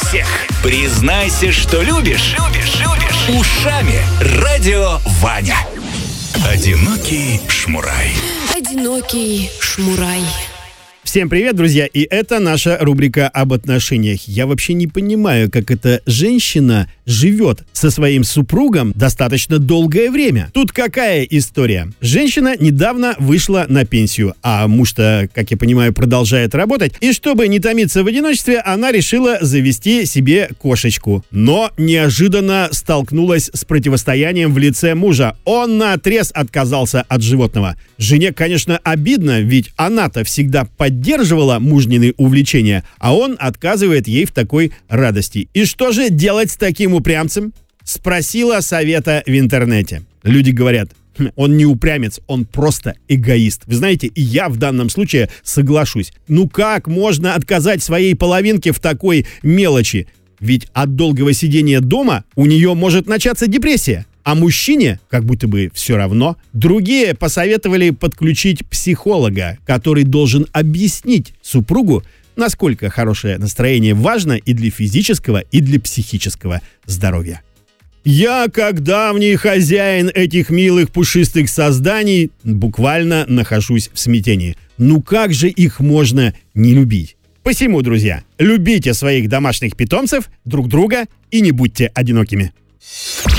всех. Признайся, что любишь. Ушами Радио Ваня. Одинокий шмурай. Одинокий шмурай. Всем привет, друзья, и это наша рубрика об отношениях. Я вообще не понимаю, как эта женщина живет со своим супругом достаточно долгое время. Тут какая история? Женщина недавно вышла на пенсию, а муж-то, как я понимаю, продолжает работать. И чтобы не томиться в одиночестве, она решила завести себе кошечку. Но неожиданно столкнулась с противостоянием в лице мужа. Он наотрез отказался от животного. Жене, конечно, обидно, ведь она-то всегда поддерживала мужнины увлечения, а он отказывает ей в такой радости. И что же делать с таким упрямцем? Спросила совета в интернете. Люди говорят: он не упрямец, он просто эгоист. Вы знаете, и я в данном случае соглашусь. Ну как можно отказать своей половинке в такой мелочи? Ведь от долгого сидения дома у нее может начаться депрессия. А мужчине как будто бы все равно. Другие посоветовали подключить психолога, который должен объяснить супругу, насколько хорошее настроение важно и для физического, и для психического здоровья. Я, как давний хозяин этих милых пушистых созданий, буквально нахожусь в смятении. Ну как же их можно не любить? Посему, друзья, любите своих домашних питомцев, друг друга и не будьте одинокими.